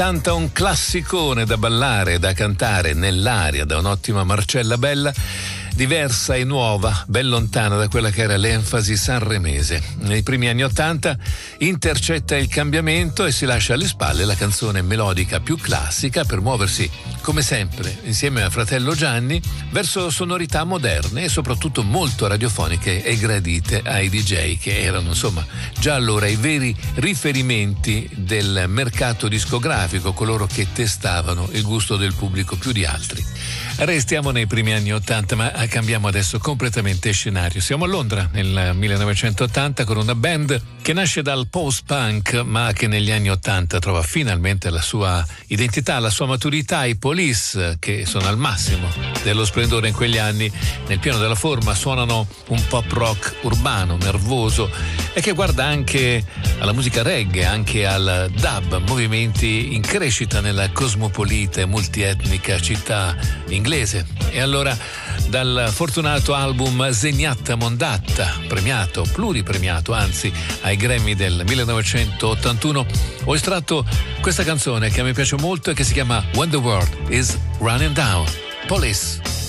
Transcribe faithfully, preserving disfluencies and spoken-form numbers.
Canta un classicone da ballare, da cantare nell'aria da un'ottima Marcella Bella, diversa e nuova, ben lontana da quella che era l'enfasi sanremese. Nei primi anni Ottanta intercetta il cambiamento e si lascia alle spalle la canzone melodica più classica per muoversi, come sempre, insieme a fratello Gianni, verso sonorità moderne e soprattutto molto radiofoniche e gradite ai D J, che erano insomma già allora i veri riferimenti del mercato discografico, coloro che testavano il gusto del pubblico più di altri. Restiamo nei primi anni Ottanta, ma cambiamo adesso completamente scenario. Siamo a Londra nel millenovecentottanta con una band che nasce dal post-punk, ma che negli anni Ottanta trova finalmente la sua identità, la sua maturità. I Police, che sono al massimo dello splendore in quegli anni, nel pieno della forma, suonano un pop rock urbano, nervoso e che guarda anche alla musica reggae, anche al dub, movimenti in crescita nella cosmopolita e multietnica città inglese. E allora, dal fortunato album Zeniatta Mondatta, premiato, pluripremiato anzi, ai Grammy del millenovecentottantuno, ho estratto questa canzone che a me piace molto e che si chiama When the World is Running Down. Police.